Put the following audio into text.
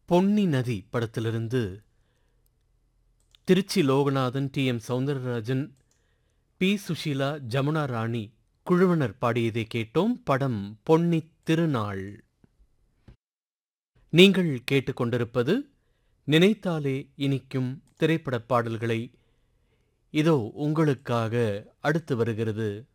பொன்னி நதி படத்திலிருந்து Trichy Loganathan, TM. Soundararajan, B. Sushila, Jamuna ராணி குழுவினர் பாடியதை கேட்டோம். படம் பொன்னித் திருநாள். நீங்கள் கேட்டுக்கொண்டிருப்பது நினைத்தாலே இனிக்கும் திரைப்படப் பாடல்களை இதோ உங்களுக்காக அடுத்து வருகிறது.